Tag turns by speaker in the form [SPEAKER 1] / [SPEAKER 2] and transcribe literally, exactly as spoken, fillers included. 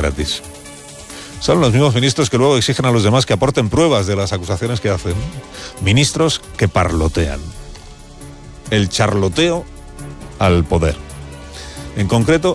[SPEAKER 1] gratis. Son los mismos ministros que luego exigen a los demás que aporten pruebas de las acusaciones que hacen. Ministros que parlotean. El charloteo al poder. En concreto,